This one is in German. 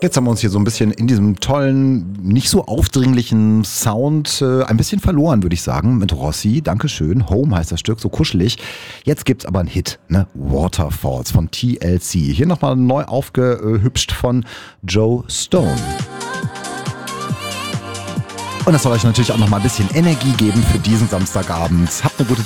Jetzt haben wir uns hier so ein bisschen in diesem tollen, nicht so aufdringlichen Sound ein bisschen verloren, würde ich sagen, mit Rossi. Dankeschön. Home heißt das Stück, so kuschelig. Jetzt gibt's aber einen Hit, ne? Waterfalls von TLC. Hier nochmal neu aufgehübscht von Joe Stone. Und das soll euch natürlich auch nochmal ein bisschen Energie geben für diesen Samstagabend. Habt eine gute